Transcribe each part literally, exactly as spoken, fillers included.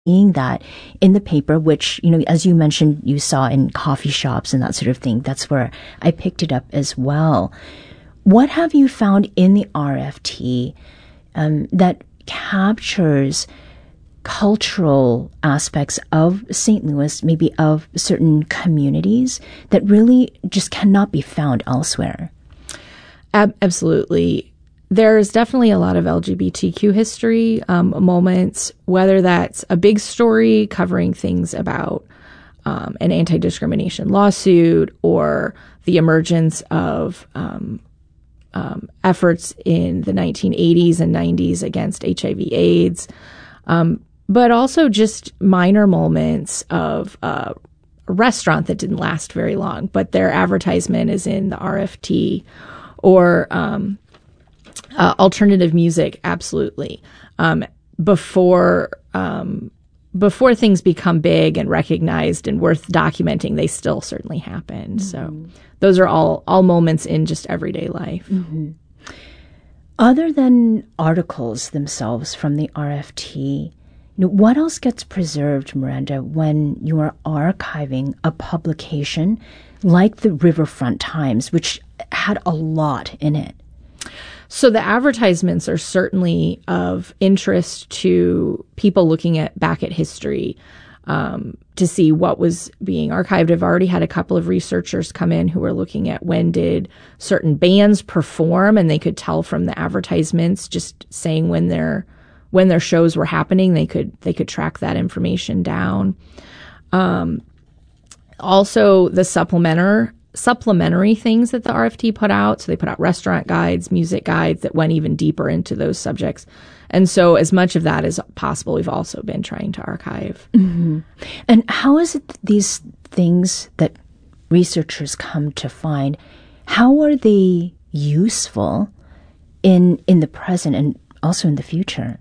seeing that in the paper, which, you know, as you mentioned, you saw in coffee shops and that sort of thing. That's where I picked it up as well. What have you found in the R F T um, that captures cultural aspects of Saint Louis, maybe of certain communities that really just cannot be found elsewhere? Ab- absolutely. There's definitely a lot of L G B T Q history um, moments, whether that's a big story covering things about um, an anti-discrimination lawsuit or the emergence of um, um, efforts in the nineteen eighties and nineties against H I V AIDS, um, but also just minor moments of uh, a restaurant that didn't last very long, but their advertisement is in the R F T, or um, Uh, alternative music, absolutely. Um, before um, before things become big and recognized and worth documenting, they still certainly happen. Mm-hmm. So those are all all moments in just everyday life. Mm-hmm. Other than articles themselves from the R F T, you know, what else gets preserved, Miranda, when you are archiving a publication like the Riverfront Times, which had a lot in it? So the advertisements are certainly of interest to people looking at back at history um, to see what was being archived. I've already had a couple of researchers come in who are looking at when did certain bands perform, and they could tell from the advertisements, just saying when their when their shows were happening. They could they could track that information down. Um, also, the supplementary. supplementary things that the R F T put out. So they put out restaurant guides, music guides that went even deeper into those subjects. And so as much of that as possible, we've also been trying to archive. Mm-hmm. And how is it these things that researchers come to find, how are they useful in in the present and also in the future?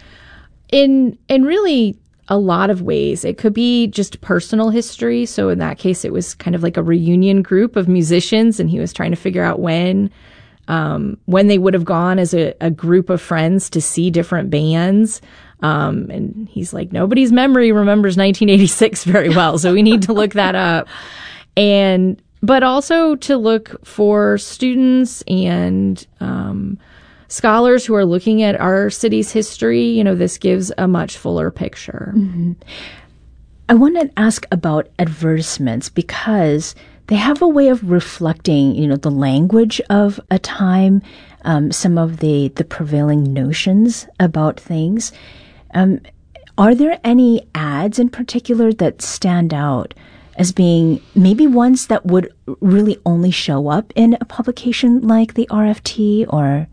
In in really a lot of ways. It could be just personal history. So in that case, it was kind of like a reunion group of musicians, and he was trying to figure out when um, when they would have gone as a, a group of friends to see different bands. Um, and he's like, nobody's memory remembers nineteen eighty-six very well, so we need to look that up. And but also to look for students and um, scholars who are looking at our city's history. You know, this gives a much fuller picture. Mm-hmm. I want to ask about advertisements because they have a way of reflecting, you know, the language of a time, um, some of the, the prevailing notions about things. Um, are there any ads in particular that stand out as being maybe ones that would really only show up in a publication like the R F T, or...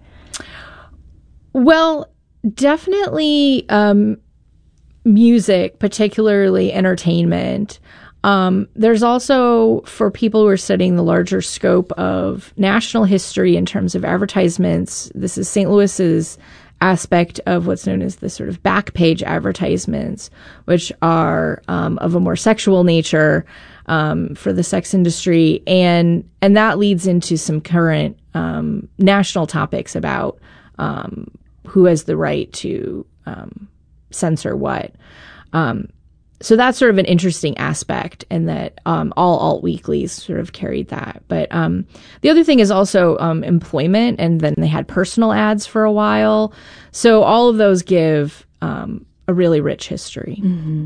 Well, definitely um, music, particularly entertainment. Um, there's also, for people who are studying the larger scope of national history in terms of advertisements, this is Saint Louis's aspect of what's known as the sort of back page advertisements, which are um, of a more sexual nature um, for the sex industry. And, and that leads into some current um, national topics about um, who has the right to um, censor what. Um, so that's sort of an interesting aspect, and that um, all alt weeklies sort of carried that. But um, the other thing is also um, employment, and then they had personal ads for a while. So all of those give um, a really rich history. Mm-hmm.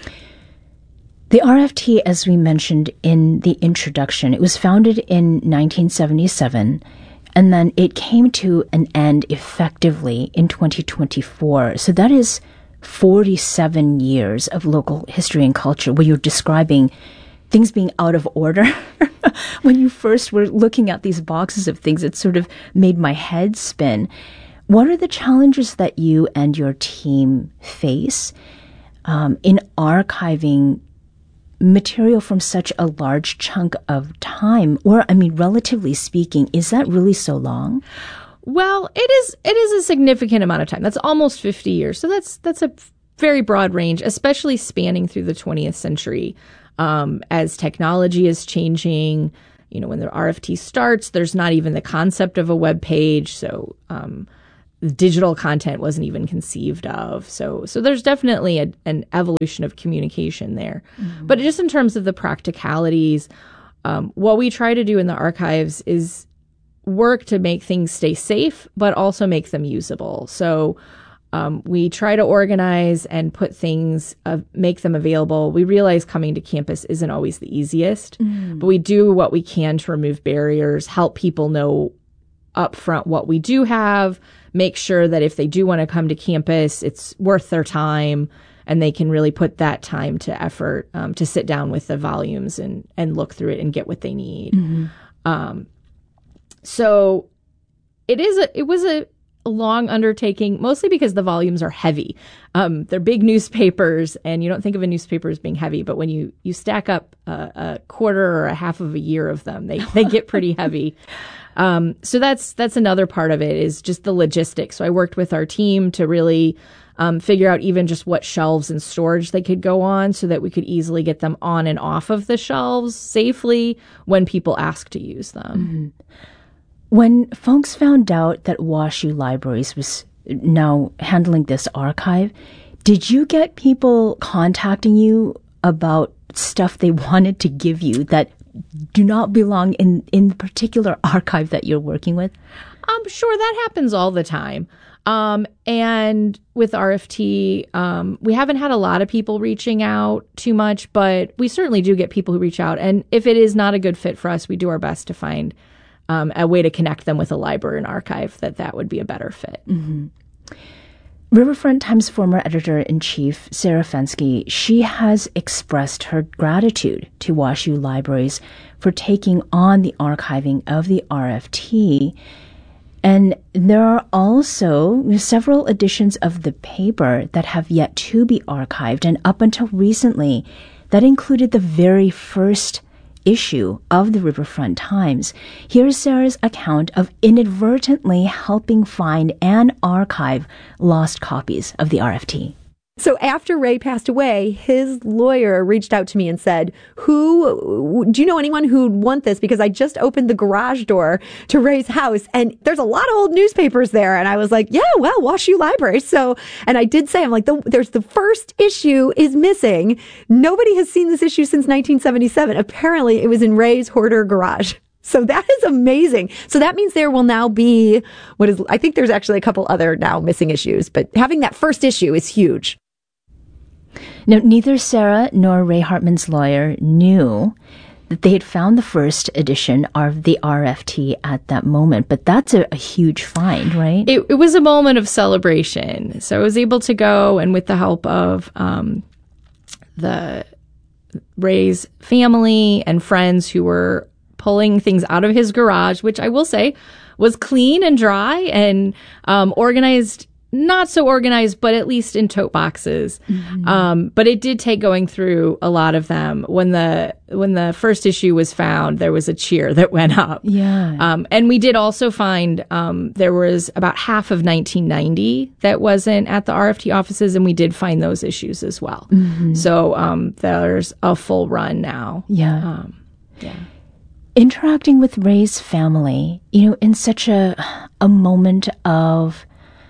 The R F T, as we mentioned in the introduction, it was founded in nineteen seventy-seven. And then it came to an end effectively in twenty twenty-four. So that is forty-seven years of local history and culture, where you're describing things being out of order. When you first were looking at these boxes of things, it sort of made my head spin. What are the challenges that you and your team face um, in archiving material from such a large chunk of time? Or, I mean, relatively speaking, is that really so long? Well, it is it is a significant amount of time. That's almost fifty years. So that's that's a very broad range, especially spanning through the twentieth century. Um, as technology is changing, you know, when the R F T starts, there's not even the concept of a web page. So um, digital content wasn't even conceived of. So, so there's definitely a, an evolution of communication there. Mm-hmm. But just in terms of the practicalities, um, what we try to do in the archives is work to make things stay safe, but also make them usable. So um, we try to organize and put things, uh, make them available. We realize coming to campus isn't always the easiest, mm-hmm. but we do what we can to remove barriers, help people know upfront what we do have, make sure that if they do want to come to campus, it's worth their time and they can really put that time to effort um, to sit down with the volumes and, and look through it and get what they need. Mm-hmm. Um, so it is a, it was a, a long undertaking, mostly because the volumes are heavy. Um, they're big newspapers, and you don't think of a newspaper as being heavy, but when you, you stack up a, a quarter or a half of a year of them, they, they get pretty heavy. Um, so that's that's another part of it, is just the logistics. So I worked with our team to really um, figure out even just what shelves and storage they could go on, so that we could easily get them on and off of the shelves safely when people ask to use them. Mm-hmm. When folks found out that WashU Libraries was now handling this archive, did you get people contacting you about stuff they wanted to give you that do not belong in, in the particular archive that you're working with? Um, sure, that happens all the time. Um, and with R F T, um, we haven't had a lot of people reaching out too much, but we certainly do get people who reach out. And if it is not a good fit for us, we do our best to find um, a way to connect them with a library and archive that that would be a better fit. Mm-hmm. Riverfront Times former editor-in-chief Sarah Fenske, she has expressed her gratitude to WashU Libraries for taking on the archiving of the R F T. And there are also several editions of the paper that have yet to be archived. And up until recently, that included the very first issue of the Riverfront Times. Here's Sarah's account of inadvertently helping find and archive lost copies of the R F T. So after Ray passed away, his lawyer reached out to me and said, who, do you know anyone who'd want this? Because I just opened the garage door to Ray's house and there's a lot of old newspapers there. And I was like, yeah, well, WashU Library. So, and I did say, I'm like, the, there's the first issue is missing. Nobody has seen this issue since nineteen seventy-seven. Apparently it was in Ray's hoarder garage. So that is amazing. So that means there will now be what is, I think there's actually a couple other now missing issues, but having that first issue is huge. Now, neither Sarah nor Ray Hartman's lawyer knew that they had found the first edition of the R F T at that moment, but that's a, a huge find, right? It, it was a moment of celebration. So I was able to go, and with the help of um, the Ray's family and friends who were pulling things out of his garage, which I will say was clean and dry and um, organized. Not so organized, but at least in tote boxes. Mm-hmm. Um, but it did take going through a lot of them. When the when the first issue was found, there was a cheer that went up. Yeah. Um, and we did also find um, there was about half of nineteen ninety that wasn't at the R F T offices, and we did find those issues as well. Mm-hmm. So um, there's a full run now. Yeah. Um, yeah. Interacting with Ray's family, you know, in such a a moment of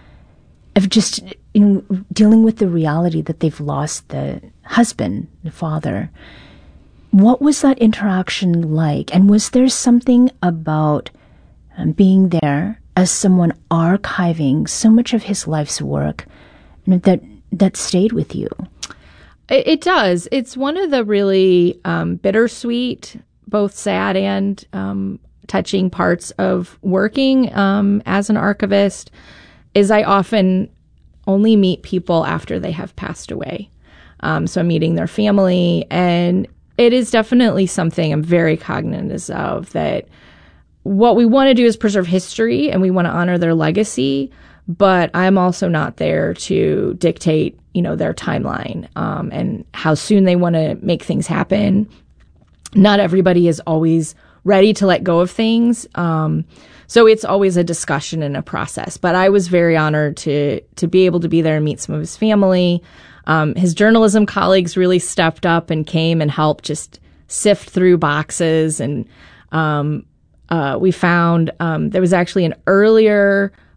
of just, you know, dealing with the reality that they've lost the husband, the father. What was that interaction like? And was there something about um, being there as someone archiving so much of his life's work, you know, that that stayed with you? It, it does. It's one of the really um, bittersweet, both sad and um, touching parts of working um, as an archivist. Is I often only meet people after they have passed away. Um, so I'm meeting their family, and it is definitely something I'm very cognizant of, that what we want to do is preserve history and we want to honor their legacy, but I'm also not there to dictate, you know, their timeline um, and how soon they want to make things happen. Not everybody is always ready to let go of things. Um, So it's always a discussion and a process. But I was very honored to to be able to be there and meet some of his family. Um, his journalism colleagues really stepped up and came and helped just sift through boxes. And um, uh, we found um, there was actually an earlier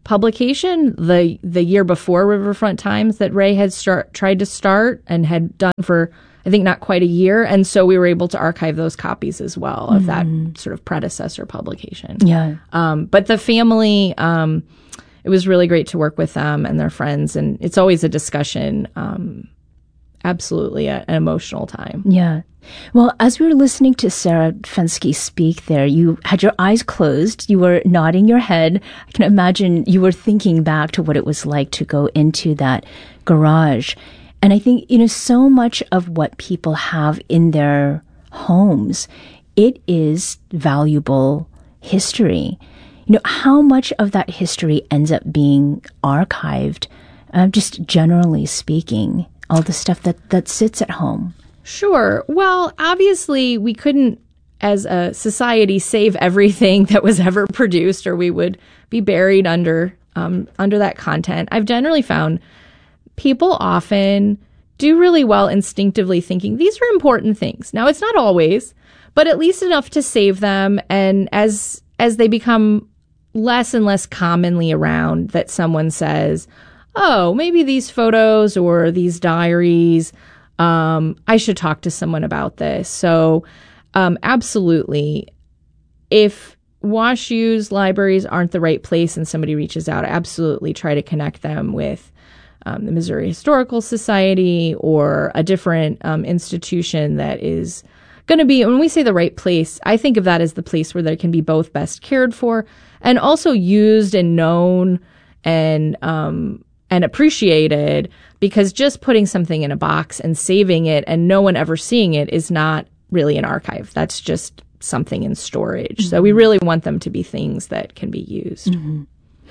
publication the the year before Riverfront Times that Ray had start, tried to start and had done for, I think, not quite a year. And so we were able to archive those copies as well of mm-hmm. that sort of predecessor publication. Yeah. Um, but the family, um, it was really great to work with them and their friends. And it's always a discussion, um, absolutely a, an emotional time. Yeah. Well, as we were listening to Sarah Fenske speak there, you had your eyes closed. You were nodding your head. I can imagine you were thinking back to what it was like to go into that garage. And I think, you know, so much of what people have in their homes, it is valuable history. You know, how much of that history ends up being archived, uh, just generally speaking, all the stuff that, that sits at home? Sure. Well, obviously, we couldn't, as a society, save everything that was ever produced, or we would be buried under um, under that content. I've generally found people often do really well instinctively thinking these are important things. Now, it's not always, but at least enough to save them. And as as they become less and less commonly around, that someone says, oh, maybe these photos or these diaries, Um, I should talk to someone about this. So, um, absolutely. If WashU's libraries aren't the right place and somebody reaches out, absolutely try to connect them with um, the Missouri Historical Society or a different um, institution that is going to be, when we say the right place, I think of that as the place where they can be both best cared for and also used and known and um, and appreciated, because just putting something in a box and saving it and no one ever seeing it is not really an archive. That's just something in storage. Mm-hmm. So we really want them to be things that can be used. Mm-hmm.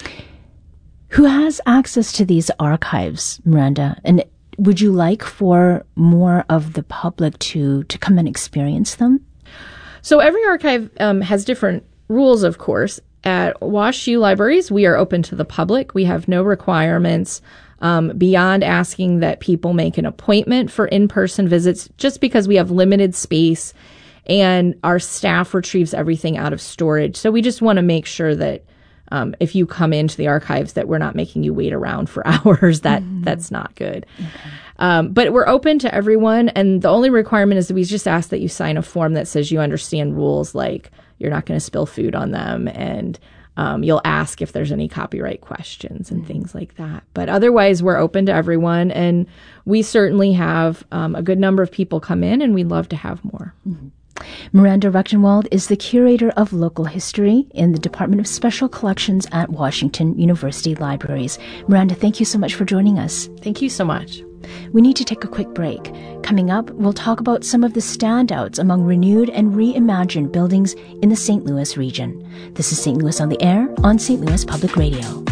Who has access to these archives, Miranda? And would you like for more of the public to, to come and experience them? So every archive um, has different rules, of course. At WashU Libraries, we are open to the public. We have no requirements um, beyond asking that people make an appointment for in-person visits, just because we have limited space and our staff retrieves everything out of storage. So we just want to make sure that um, if you come into the archives, that we're not making you wait around for hours. That mm-hmm. That's not good. Okay. Um, but we're open to everyone. And the only requirement is that we just ask that you sign a form that says you understand rules, like you're not going to spill food on them, and um, you'll ask if there's any copyright questions and mm-hmm. things like that. But otherwise, we're open to everyone, and we certainly have um, a good number of people come in, and we'd love to have more. Mm-hmm. Miranda Rechtenwald is the Curator of Local History in the Department of Special Collections at Washington University Libraries. Miranda, thank you so much for joining us. Thank you so much. We need to take a quick break. Coming up, we'll talk about some of the standouts among renewed and reimagined buildings in the Saint Louis region. This is Saint Louis on the Air on Saint Louis Public Radio.